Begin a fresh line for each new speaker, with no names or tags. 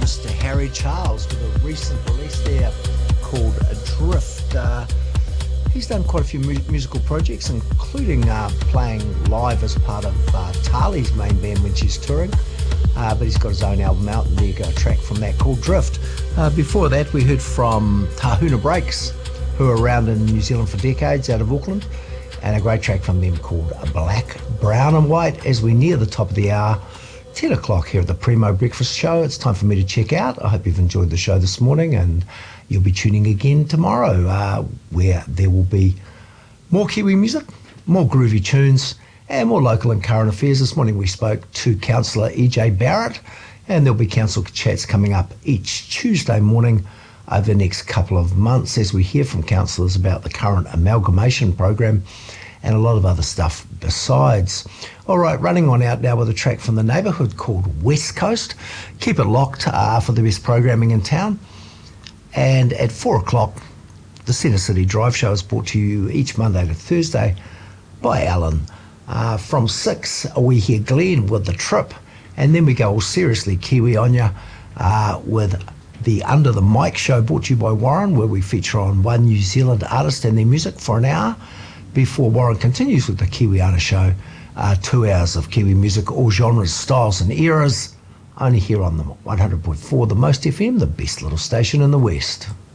Mr. Harry Charles with a recent release there called Adrift. He's done quite a few musical projects, including playing live as part of Tali's main band when she's touring. But he's got his own album out, and there you go, a track from that called Drift. Before that, we heard from Tahuna Breaks, who are around in New Zealand for decades out of Auckland, and a great track from them called Black, Brown and White. As we near the top of the hour, 10 o'clock here at the Primo Breakfast Show, it's time for me to check out. I hope you've enjoyed the show this morning, and you'll be tuning again tomorrow, where there will be more Kiwi music, more groovy tunes, and more local and current affairs. This morning we spoke to Councillor E.J. Barrett, and there'll be council chats coming up each Tuesday morning over the next couple of months as we hear from councillors about the current amalgamation program and a lot of other stuff besides. All right, running on out now with a track from the neighbourhood called West Coast. Keep it locked for the best programming in town. And at 4 o'clock, the Centre City Drive Show is brought to you each Monday to Thursday by Alan. From 6, we hear Glenn with The Trip, and then we go all seriously Kiwi on ya with the Under the Mic Show brought to you by Warren, where we feature on one New Zealand artist and their music for an hour before Warren continues with the Kiwiana Show. 2 hours of Kiwi music, all genres, styles and eras, only here on the 100.4, the Most FM, the best little station in the West.